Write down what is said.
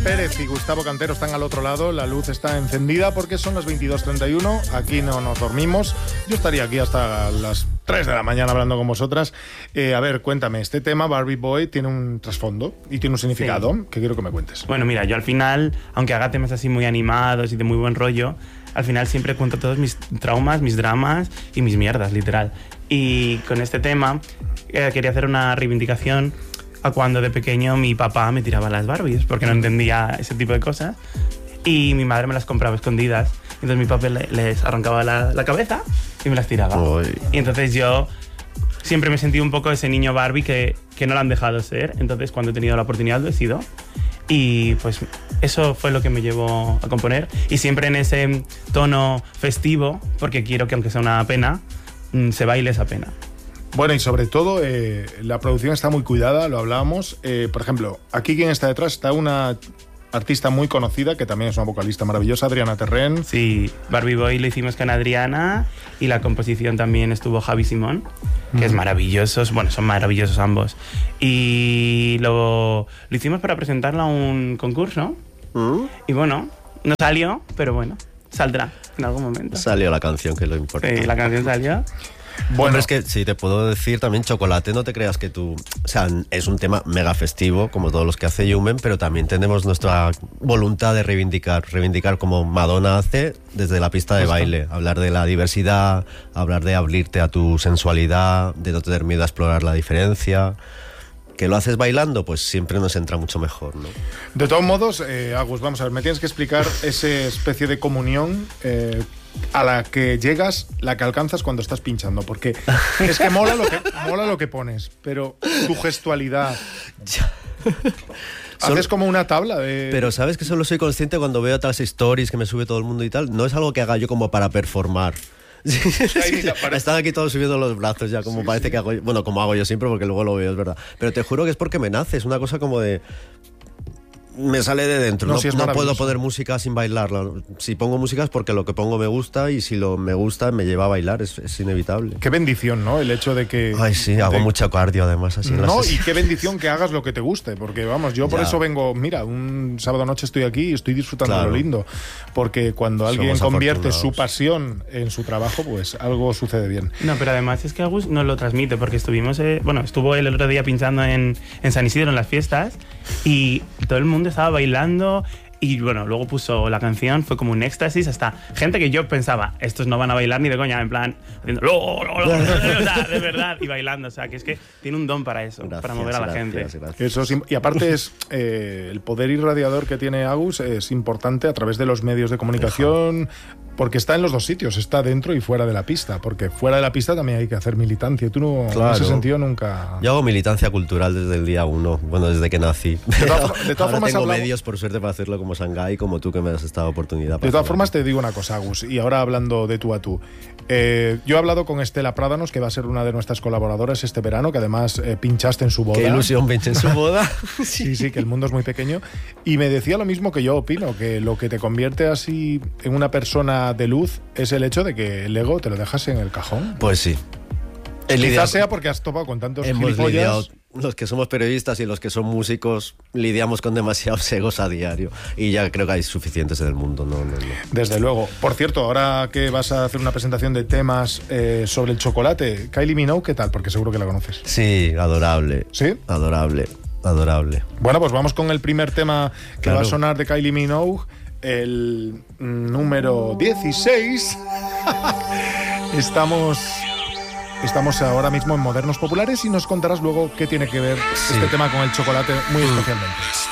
Pérez y Gustavo Cantero están al otro lado, la luz está encendida porque son las 22:31, aquí no nos dormimos, yo estaría aquí hasta las 3 de la mañana hablando con vosotras. A ver, cuéntame, este tema Barbie Boy tiene un trasfondo y tiene un significado que quiero que me cuentes. Bueno, mira, yo al final, aunque haga temas así muy animados y de muy buen rollo, al final siempre cuento todos mis traumas, mis dramas y mis mierdas, literal. Y con este tema quería hacer una reivindicación a cuando de pequeño mi papá me tiraba las Barbies porque no entendía ese tipo de cosas y mi madre me las compraba escondidas. Entonces mi papá les arrancaba la cabeza y me las tiraba. Uy. Y entonces yo siempre me sentí un poco ese niño Barbie que no lo han dejado ser. Entonces cuando he tenido la oportunidad lo he sido. Y pues eso fue lo que me llevó a componer. Y siempre en ese tono festivo, porque quiero que aunque sea una pena, se baile esa pena. Bueno, y sobre todo, la producción está muy cuidada, lo hablábamos. Por ejemplo, aquí quien está detrás está una artista muy conocida, que también es una vocalista maravillosa, Adriana Terren. Sí, Barbie Boy lo hicimos con Adriana y la composición también estuvo Javi Simón, que es maravilloso, bueno, son maravillosos ambos. Y lo hicimos para presentarla a un concurso y bueno, no salió, pero bueno, saldrá en algún momento. Salió la canción, que es lo importante. Sí, la canción salió. Bueno, es que si te puedo decir también, Chocolate, no te creas que tú... O sea, es un tema mega festivo, como todos los que hace Yumen, pero también tenemos nuestra voluntad de reivindicar como Madonna hace desde la pista de baile. Hablar de la diversidad, hablar de abrirte a tu sensualidad, de no tener miedo a explorar la diferencia. Que lo haces bailando, pues siempre nos entra mucho mejor, ¿no? De todos modos, Agus, vamos a ver, me tienes que explicar esa especie de comunión a la que llegas, la que alcanzas cuando estás pinchando, porque es que mola lo que pones, pero tu gestualidad... Haces como una tabla de... Pero sabes que solo soy consciente cuando veo otras stories que me sube todo el mundo y tal. No es algo que haga yo como para performar. Están aquí todos subiendo los brazos ya, como parece que hago yo. Bueno, como hago yo siempre, porque luego lo veo, es verdad. Pero te juro que es porque me nace, es una cosa como de... Me sale de dentro, no puedo poner música sin bailarla. Si pongo música es porque lo que pongo me gusta y si me gusta me lleva a bailar, es inevitable. Qué bendición, ¿no? El hecho de que... Ay, sí, hago mucho cardio además. Así no, y qué bendición que hagas lo que te guste, porque vamos, yo por eso vengo, mira, un sábado noche estoy aquí y estoy disfrutando de lo lindo, porque cuando alguien convierte su pasión en su trabajo, pues algo sucede bien. No, pero además es que Agus nos lo transmite, porque estuvo el otro día pinchando en San Isidro en las fiestas y todo el mundo estaba bailando y bueno, luego puso la canción, fue como un éxtasis, hasta gente que yo pensaba, estos no van a bailar ni de coña, en plan, haciendo de verdad, y bailando, o sea, que es que tiene un don para eso, para mover a la gente. Gracias. Eso sí, y aparte es el poder irradiador que tiene Agus es importante a través de los medios de comunicación, porque está en los dos sitios, está dentro y fuera de la pista, porque fuera de la pista también hay que hacer militancia. Tú no, en ese sentido nunca... Yo hago militancia cultural desde el día 1, bueno, desde que nací. De todas formas tengo medios, por suerte, para hacerlo como Shanghái, como tú que me has dado oportunidad. De todas formas te digo una cosa, Agus, y ahora hablando de tú a tú. Yo he hablado con Estela Prádanos, que va a ser una de nuestras colaboradoras este verano, que además pinchaste en su boda. Qué ilusión, pinché en su boda. Sí, que el mundo es muy pequeño. Y me decía lo mismo que yo opino, que lo que te convierte así en una persona de luz es el hecho de que el ego te lo dejas en el cajón. Pues sí. Quizás sea porque has topado con tantos gilipollas. Los que somos periodistas y los que son músicos lidiamos con demasiados egos a diario y ya creo que hay suficientes en el mundo. No. Desde luego. Por cierto, ahora que vas a hacer una presentación de temas sobre el chocolate, Kylie Minogue, ¿qué tal? Porque seguro que la conoces. Sí, adorable. ¿Sí? Adorable. Bueno, pues vamos con el primer tema que va a sonar de Kylie Minogue, el número 16. Estamos ahora mismo en Modernos Populares y nos contarás luego qué tiene que ver este tema con el chocolate muy especialmente.